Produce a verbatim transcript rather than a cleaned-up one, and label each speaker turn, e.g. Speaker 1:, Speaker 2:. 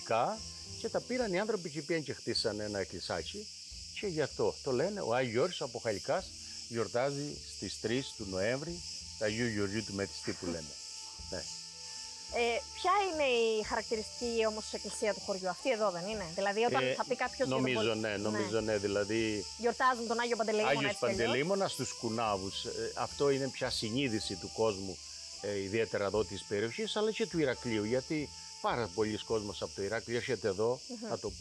Speaker 1: και τα πήραν οι άνθρωποι και πήγαν και χτίσαν ένα εκκλησάκι και γι' αυτό το λένε ο Άγιος Γιώργος από Χαλικάς γιορτάζει στις τρεις του Νοέμβρη τα Αγίου Γεωργίου του Μετιστή που λέμε. Ναι.
Speaker 2: Ε, ποια είναι η χαρακτηριστική όμως εκκλησία του χωριού, αυτή εδώ δεν είναι? Δηλαδή όταν
Speaker 1: Ε,
Speaker 2: θα πει κάποιος...
Speaker 1: νομίζω
Speaker 2: για το...
Speaker 1: ναι, νομίζω ναι, δηλαδή...
Speaker 2: Γιορτάζουν τον Άγιο Παντελεήμονα.
Speaker 1: Άγιος Παντελεήμονας στους Κουνάβους. Ε, αυτό είναι πια συνείδηση του κόσμου, ε, ιδιαίτερα εδώ της περιοχής, αλλά και του Ηρακλείου, γιατί πάρα πολλοί κόσμος από το Ηράκλειο έρχεται εδώ, mm-hmm. να το